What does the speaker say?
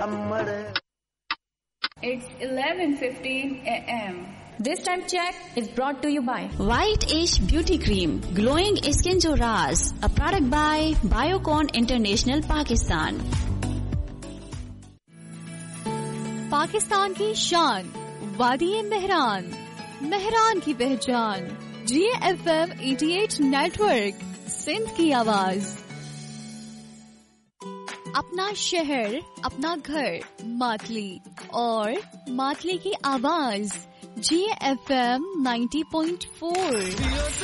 It's 11:15 a.m. This time check is brought to you by White Ash Beauty Cream, Glowing Skin Jo Raz, a product by Biocon International Pakistan. Pakistan की शान, वादी मेहरान, मेहरान की पहचान, GFM 88 network, Sindh की आवाज। अपना शहर, अपना घर, मातली और मातली की आवाज, GFM 90.4।